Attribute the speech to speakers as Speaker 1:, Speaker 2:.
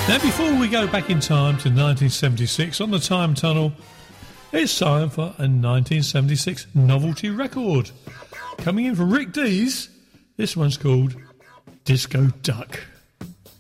Speaker 1: Now, before we go back in time to 1976 on the Time Tunnel, it's time for a 1976 novelty record. Coming in from Rick Dees, this one's called Disco Duck.